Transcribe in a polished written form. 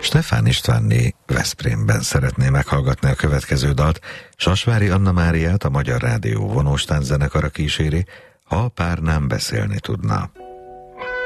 Stefán Istvánné Veszprémben szeretné meghallgatni a következő dalt. Sasvári Anna Máriát a Magyar Rádió vonóstán zenekara kíséri, Ha a pár nem beszélni tudna.